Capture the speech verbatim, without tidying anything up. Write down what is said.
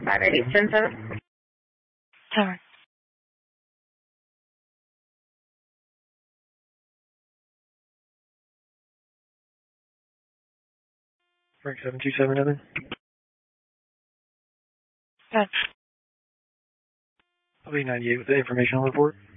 five eight eight, ten seven. Tower. Frank seven two seven, Evan. Good. I'll be ninety-eight with the informational report.